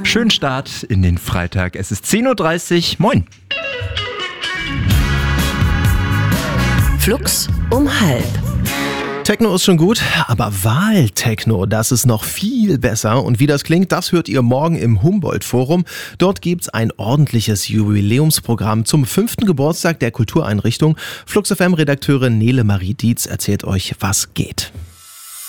Schönen Start in den Freitag. Es ist 10.30 Uhr. Moin. Flux um 12:30. Techno ist schon gut, aber Wahltechno, das ist noch viel besser. Und wie das klingt, das hört ihr morgen im Humboldt-Forum. Dort gibt's ein ordentliches Jubiläumsprogramm zum 5. Geburtstag der Kultureinrichtung. Flux FM-Redakteurin Nele Marie Dietz erzählt euch, was geht.